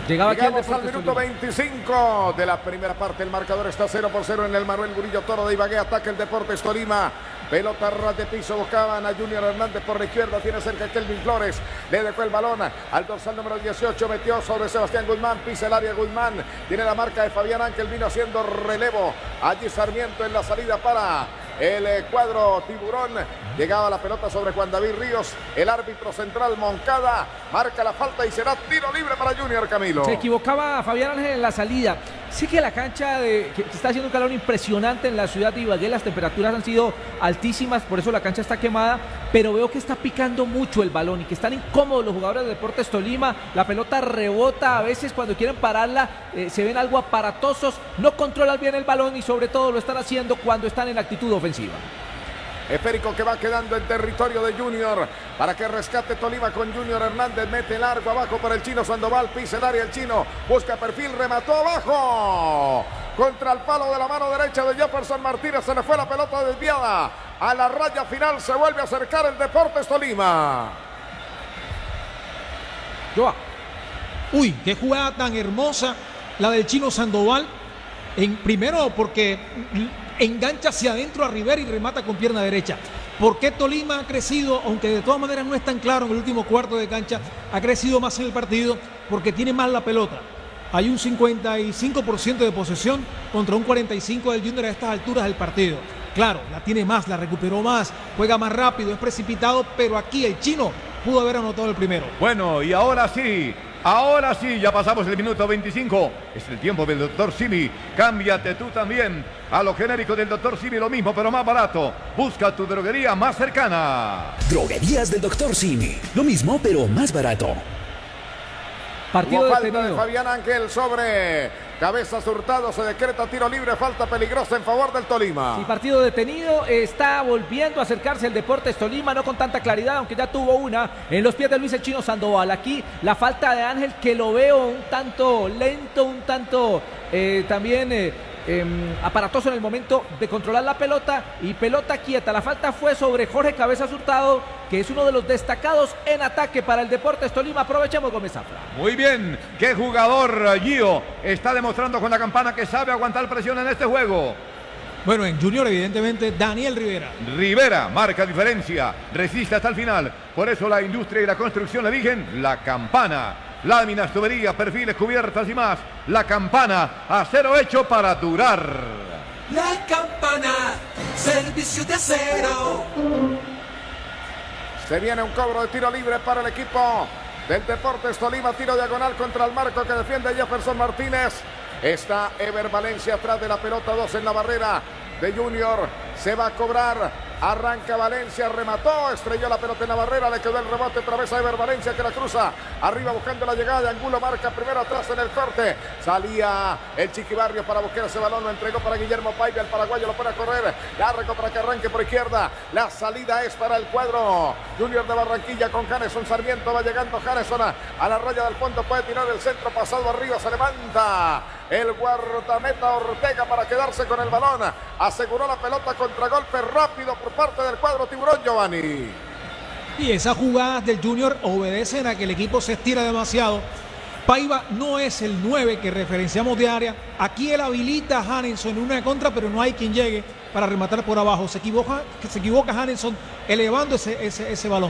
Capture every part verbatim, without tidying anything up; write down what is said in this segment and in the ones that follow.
Llegaba aquí Llegamos al minuto veinticinco de la primera parte. El marcador está cero por cero en el Manuel Murillo Toro de Ibagué. Ataca el Deportes Tolima. Pelota ras de piso, buscaban a Junior Hernández por la izquierda, tiene cerca a Kelvin Flores, le dejó el balón al dorsal número dieciocho, metió sobre Sebastián Guzmán, pisa el área Guzmán, tiene la marca de Fabián Ángel, vino haciendo relevo, allí Sarmiento en la salida para el cuadro tiburón, llegaba la pelota sobre Juan David Ríos, el árbitro central Moncada, marca la falta y será tiro libre para Junior, Camilo. Se equivocaba Fabián Ángel en la salida. Sí que la cancha de, que está haciendo un calor impresionante en la ciudad de Ibagué, las temperaturas han sido altísimas, por eso la cancha está quemada, pero veo que está picando mucho el balón y que están incómodos los jugadores de Deportes Tolima, la pelota rebota, a veces cuando quieren pararla eh, se ven algo aparatosos, no controlan bien el balón y sobre todo lo están haciendo cuando están en actitud ofensiva. Esférico que va quedando en territorio de Junior para que rescate Tolima con Junior Hernández, mete largo abajo para el chino Sandoval, pisa el área el chino, busca perfil, remató abajo contra el palo de la mano derecha de Jefferson Martínez, se le fue la pelota desviada a la raya final, se vuelve a acercar el Deportes Tolima. Joa. Uy, qué jugada tan hermosa la del chino Sandoval, en, primero porque engancha hacia adentro a Rivera y remata con pierna derecha. ¿Por qué Tolima ha crecido, aunque de todas maneras no es tan claro en el último cuarto de cancha, ha crecido más en el partido? Porque tiene más la pelota. Hay un cincuenta y cinco por ciento de posesión contra un cuarenta y cinco por ciento del Junior a estas alturas del partido. Claro, la tiene más, la recuperó más, juega más rápido, es precipitado, pero aquí el chino pudo haber anotado el primero. Bueno, y ahora sí, ahora sí, ya pasamos el minuto veinticinco. Es el tiempo del doctor Simi. Cámbiate tú también a lo genérico del doctor Simi, lo mismo, pero más barato. Busca tu droguería más cercana. Droguerías del doctor Simi. Lo mismo, pero más barato. Partido Hubo falta detenido de Fabián Ángel sobre Cabezas Hurtado, se decreta tiro libre, falta peligrosa en favor del Tolima. Sí, partido detenido, está volviendo a acercarse el Deportes Tolima, no con tanta claridad, aunque ya tuvo una en los pies de Luis el Chino Sandoval. Aquí la falta de Ángel, que lo veo un tanto lento, un tanto eh, también eh, eh, aparatoso en el momento de controlar la pelota, y pelota quieta. La falta fue sobre Jorge Cabezas Hurtado, que es uno de los destacados en ataque para el Deportes Tolima. Aprovechemos, Gómez Zafra. Muy bien, qué jugador Gio, está demostrando con la campana que sabe aguantar presión en este juego. Bueno, en Junior evidentemente Daniel Rivera. Rivera marca diferencia, resiste hasta el final, por eso la industria y la construcción eligen la campana. Láminas, tuberías, perfiles, cubiertas y más. La campana, acero hecho para durar. La campana, servicio de acero. Se viene un cobro de tiro libre para el equipo del Deportes Tolima. Tiro diagonal contra el marco que defiende Jefferson Martínez. Está Ever Valencia atrás de la pelota, dos en la barrera de Junior. Se va a cobrar. Arranca Valencia, remató, estrelló la pelota en la barrera, le quedó el rebote otra vez a Ever Valencia, que la cruza arriba buscando la llegada de Angulo, marca primero atrás en el corte, salía el Chiquibarrio para buscar ese balón, lo entregó para Guillermo Paiva, el paraguayo lo pone a correr, largo para que arranque por izquierda, la salida es para el cuadro Junior de Barranquilla con Janeson Sarmiento, va llegando Janeson a, a la raya del fondo, puede tirar el centro, pasado arriba, se levanta el guardameta Ortega para quedarse con el balón, aseguró la pelota, contragolpe rápido por parte del cuadro tiburón, Giovanni. Y esas jugadas del Junior obedecen a que el equipo se estira demasiado. Paiva no es el nueve que referenciamos de área. Aquí él habilita a Hanenson en una de contra, pero no hay quien llegue para rematar por abajo. Se equivoca, se equivoca Hanenson elevando ese, ese, ese balón.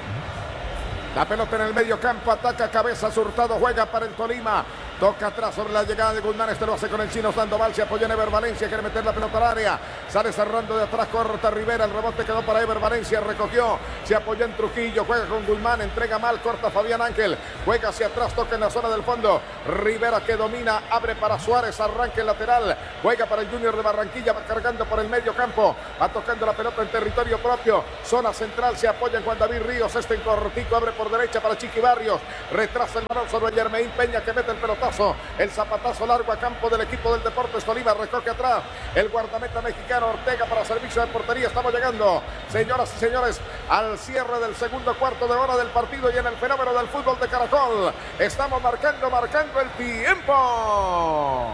La pelota en el medio campo, ataca Cabezas Hurtado, juega para el Tolima. Toca atrás sobre la llegada de Guzmán, este lo hace con el chino Sandoval, se apoya en Ever Valencia, quiere meter la pelota al área, sale cerrando de atrás, corta Rivera, el rebote quedó para Ever Valencia, recogió, se apoyó en Trujillo, juega con Guzmán, entrega mal, corta Fabián Ángel, juega hacia atrás, toca en la zona del fondo, Rivera que domina, abre para Suárez, arranque lateral, juega para el Junior de Barranquilla, va cargando por el medio campo, va tocando la pelota en territorio propio, zona central, se apoya en Juan David Ríos, este en cortico, abre por derecha para Chiqui Barrios, retrasa el balón sobre Yermeín Peña que mete el pelotazo. El zapatazo largo a campo del equipo del Deportes Tolima, recoge atrás el guardameta mexicano Ortega para servicio de portería. Estamos llegando, señoras y señores, al cierre del segundo cuarto de hora del partido y en el fenómeno del fútbol de Caracol estamos marcando, marcando el tiempo.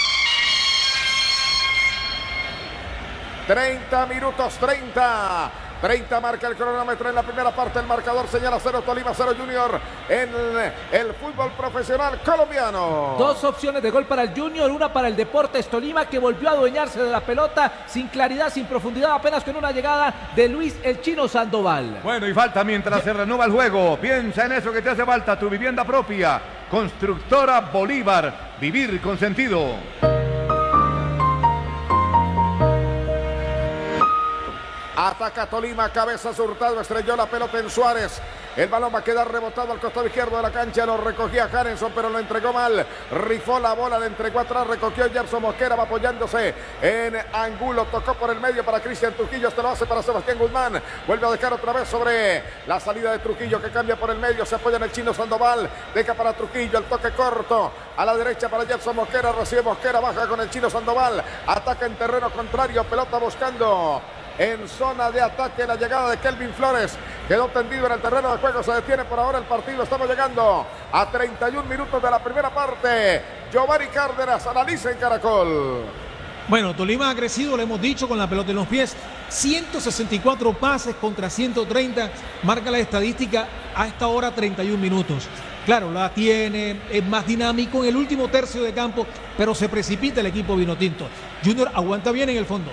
treinta minutos treinta treinta marca el cronómetro en la primera parte. El marcador señala cero Tolima, cero Junior en el fútbol profesional colombiano. Dos opciones de gol para el Junior, una para el Deportes Tolima, que volvió a adueñarse de la pelota sin claridad, sin profundidad, apenas con una llegada de Luis el Chino Sandoval. Bueno, y falta mientras se renueva el juego. Piensa en eso que te hace falta, tu vivienda propia. Constructora Bolívar, vivir con sentido. Ataca Tolima, cabeza Hurtado, estrelló la pelota en Suárez. El balón va a quedar rebotado al costado izquierdo de la cancha. Lo recogía Jarenson, pero lo entregó mal. Rifó la bola, le entregó atrás, recogió Gerson Mosquera, va apoyándose en Angulo. Tocó por el medio para Cristian Trujillo. Este lo hace para Sebastián Guzmán. Vuelve a dejar otra vez sobre la salida de Trujillo, que cambia por el medio. Se apoya en el Chino Sandoval. Deja para Trujillo, el toque corto. A la derecha para Gerson Mosquera. Recibe Mosquera, baja con el Chino Sandoval. Ataca en terreno contrario. Pelota buscando en zona de ataque la llegada de Kelvin Flores. Quedó tendido en el terreno de juego. Se detiene por ahora el partido. Estamos llegando a treinta y un minutos de la primera parte. Giovanni Cárdenas analiza en Caracol. Bueno, Tolima ha crecido, lo hemos dicho, con la pelota en los pies. ciento sesenta y cuatro pases contra ciento treinta. Marca la estadística a esta hora treinta y un minutos. Claro, la tiene, es más dinámico en el último tercio de campo, pero se precipita el equipo vinotinto. Junior aguanta bien en el fondo.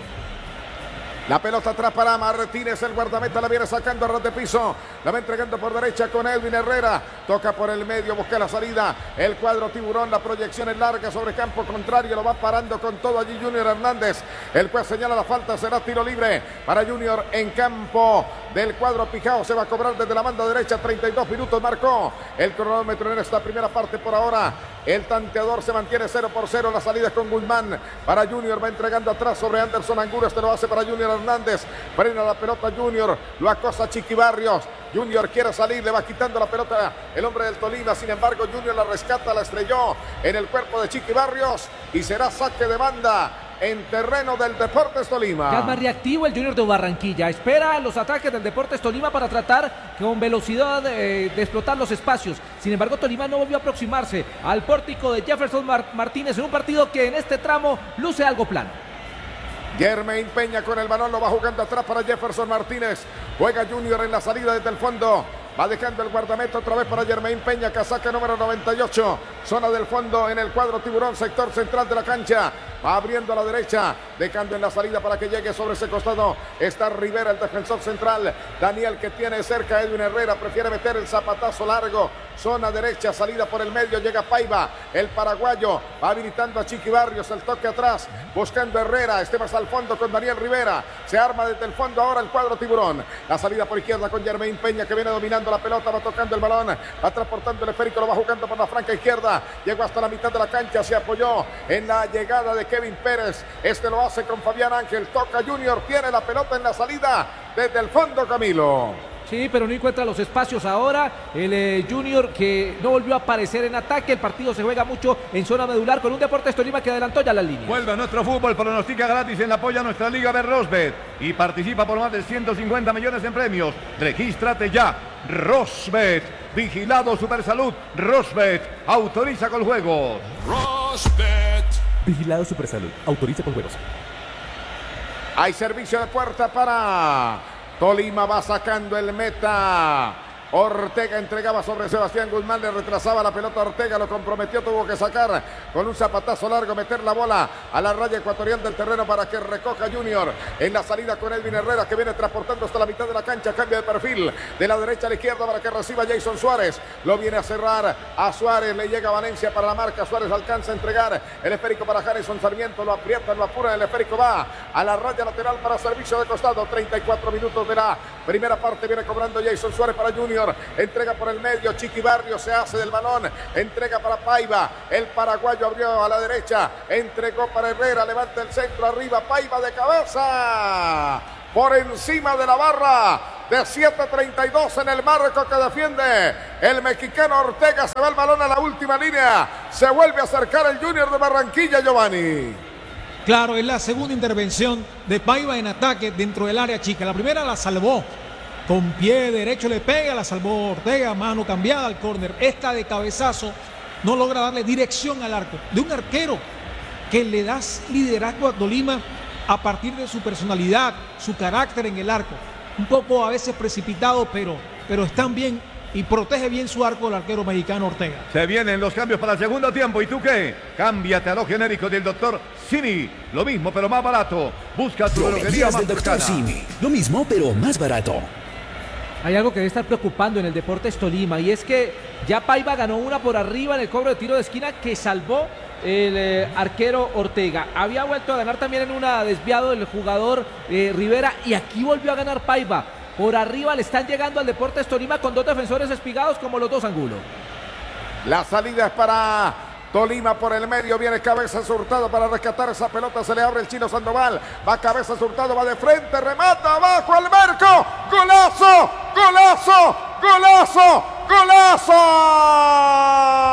La pelota atrás para Martínez, el guardameta la viene sacando a ras de piso. La va entregando por derecha con Edwin Herrera. Toca por el medio, busca la salida. El cuadro tiburón, la proyección es larga sobre campo contrario. Lo va parando con todo allí Junior Hernández. El juez señala la falta, será tiro libre para Junior en campo del cuadro Pijao. Se va a cobrar desde la banda derecha, treinta y dos minutos marcó el cronómetro en esta primera parte por ahora. El tanteador se mantiene cero por cero. La salida es con Guzmán para Junior. Va entregando atrás sobre Anderson Angulo. Este lo hace para Junior Hernández. Frena la pelota Junior. Lo acosa Chiqui Barrios. Junior quiere salir. Le va quitando la pelota el hombre del Tolima. Sin embargo, Junior la rescata. La estrelló en el cuerpo de Chiqui Barrios. Y será saque de banda en terreno del Deportes Tolima. Ya es más reactivo el Junior de Barranquilla. Espera los ataques del Deportes Tolima para tratar con velocidad eh, de explotar los espacios. Sin embargo, Tolima no volvió a aproximarse al pórtico de Jefferson Mar Martínez en un partido que en este tramo luce algo plano. Germain Peña con el balón, lo va jugando atrás para Jefferson Martínez. Juega Junior en la salida desde el fondo. Va dejando el guardameta otra vez para Germain Peña, casaca número noventa y ocho. Zona del fondo en el cuadro tiburón, sector central de la cancha. Va abriendo a la derecha, dejando en la salida para que llegue sobre ese costado. Está Rivera, el defensor central. Daniel, que tiene cerca a Edwin Herrera, prefiere meter el zapatazo largo. Zona derecha, salida por el medio, llega Paiva, el paraguayo. Va habilitando a Chiqui Barrios, el toque atrás, buscando a Herrera. Este más al fondo con Daniel Rivera. Se arma desde el fondo ahora el cuadro tiburón. La salida por izquierda con Germain Peña, que viene dominando la pelota, va tocando el balón, va transportando el esférico, lo va jugando por la franca izquierda. Llegó hasta la mitad de la cancha, se apoyó en la llegada de Kevin Pérez. Este lo hace con Fabián Ángel. Toca Junior, tiene la pelota en la salida desde el fondo, Camilo. Sí, pero no encuentra los espacios ahora. El eh, Junior, que no volvió a aparecer en ataque. El partido se juega mucho en zona medular con un Deportes Tolima que adelantó ya las líneas. Vuelve a nuestro fútbol, pronostica gratis en la apoya a nuestra liga de Rosbet y participa por más de ciento cincuenta millones en premios. Regístrate ya. Rosbet, vigilado Supersalud. Rosbet, autoriza con juegos. Rosbet. Vigilado Supersalud. Autoriza con juegos. Hay servicio de puerta para Tolima. Va sacando el meta. Ortega entregaba sobre Sebastián Guzmán, le retrasaba la pelota a Ortega, lo comprometió, tuvo que sacar con un zapatazo largo, meter la bola a la raya ecuatorial del terreno para que recoja Junior en la salida con Edwin Herrera, que viene transportando hasta la mitad de la cancha, cambio de perfil de la derecha a la izquierda para que reciba Jason Suárez, lo viene a cerrar a Suárez, le llega Valencia para la marca, Suárez alcanza a entregar el esférico para Harrison Sarmiento, lo aprieta, lo apura, el esférico va a la raya lateral para servicio de costado. Treinta y cuatro minutos de la primera parte, viene cobrando Jason Suárez para Junior. Entrega por el medio, Chiqui Barrio se hace del balón, entrega para Paiva, el paraguayo abrió a la derecha, entregó para Herrera, levanta el centro arriba, Paiva de cabeza, por encima de la barra de siete treinta y dos en el marco que defiende el mexicano Ortega. Se va el balón a la última línea, se vuelve a acercar el Junior de Barranquilla, Giovanni. Claro, es la segunda intervención de Paiva en ataque dentro del área chica. La primera la salvó. Con pie derecho le pega, la salvó Ortega, mano cambiada al córner. Esta de cabezazo no logra darle dirección al arco. De un arquero que le da liderazgo a Tolima a partir de su personalidad, su carácter en el arco. un poco a veces precipitado, pero, pero están bien y protege bien su arco el arquero mexicano Ortega. Se vienen los cambios para el segundo tiempo. ¿Y tú qué? Cámbiate a lo genérico del doctor Simi. Lo mismo, pero más barato. Busca tu droguería Droguerías más del doctor cercana. Simi. Lo mismo, pero más barato. Hay algo que debe estar preocupando en el Deportes Tolima y es que ya Paiva ganó una por arriba en el cobro de tiro de esquina que salvó el eh, arquero Ortega. Había vuelto a ganar también en una desviado del jugador eh, Rivera y aquí volvió a ganar Paiva. Por arriba le están llegando al Deportes Tolima con dos defensores espigados como los dos Angulo. La salida es para Tolima por el medio, viene Cabezas Hurtado para rescatar esa pelota, se le abre el chino Sandoval, va Cabezas Hurtado, va de frente, remata, abajo al marco, golazo, golazo, golazo, golazo.